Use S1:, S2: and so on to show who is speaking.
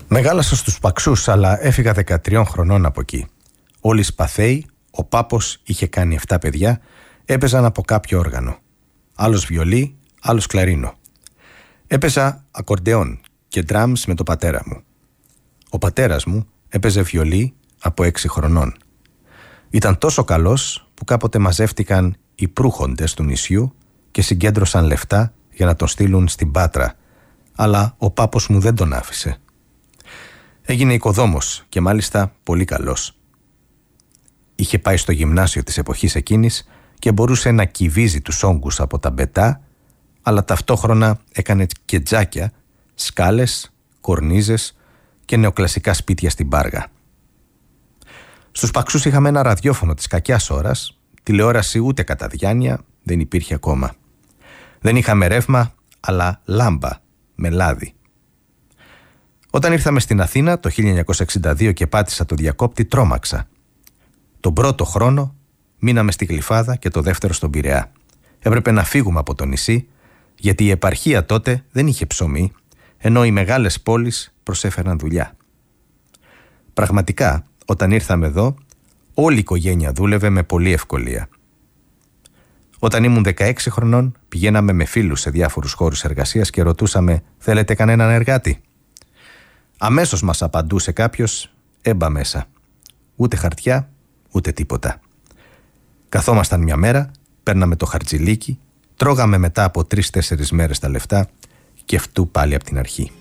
S1: Μεγάλασα στους Παξούς, αλλά έφυγα 13 χρονών από εκεί. Όλοι σπαθαίοι, ο πάπος είχε κάνει 7 παιδιά, έπαιζαν από κάποιο όργανο. Άλλος βιολί, άλλος κλαρίνο. Έπαιζα ακορντεόν και ντράμς με τον πατέρα μου. Ο πατέρας μου έπαιζε βιολί από 6 χρονών. Ήταν τόσο καλός που κάποτε μαζεύτηκαν οι προύχοντες του νησιού και συγκέντρωσαν λεφτά για να τον στείλουν στην Πάτρα, αλλά ο πάπος μου δεν τον άφησε. Έγινε οικοδόμος και μάλιστα πολύ καλός. Είχε πάει στο γυμνάσιο της εποχής εκείνης και μπορούσε να κυβίζει τους όγκους από τα μπετά, αλλά ταυτόχρονα έκανε και τζάκια, σκάλες, κορνίζες και νεοκλασικά σπίτια στην Πάργα. Στους Παξούς είχαμε ένα ραδιόφωνο της κακιάς ώρας, τηλεόραση ούτε κατά διάνοια δεν υπήρχε ακόμα. Δεν είχαμε ρεύμα, αλλά λάμπα με λάδι. Όταν ήρθαμε στην Αθήνα το 1962 και πάτησα το διακόπτη, τρόμαξα. Τον πρώτο χρόνο μείναμε στη Γλυφάδα και το δεύτερο στον Πειραιά. Έπρεπε να φύγουμε από το νησί, γιατί η επαρχία τότε δεν είχε ψωμί, ενώ οι μεγάλες πόλεις προσέφεραν δουλειά. Πραγματικά, όταν ήρθαμε εδώ, όλη η οικογένεια δούλευε με πολλή ευκολία. Όταν ήμουν 16 χρονών, πηγαίναμε με φίλους σε διάφορους χώρους εργασίας και ρωτούσαμε «Θέλετε κανέναν εργάτη?» Αμέσως μας απαντούσε κάποιος «Έμπα μέσα». Ούτε χαρτιά, ούτε τίποτα. Καθόμασταν μια μέρα, παίρναμε το χαρτζηλίκι, τρώγαμε μετά από 3-4 μέρες τα λεφτά και αυτού πάλι από την αρχή.